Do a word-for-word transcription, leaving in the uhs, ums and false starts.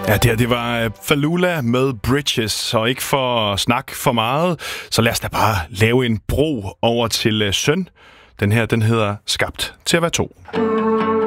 Ja, det, her, det var Fallulah med Bridges, og ikke for at snakke for meget, så lad os da bare lave en bro over til uh, Søn. Den her, den hedder Skabt til at være to.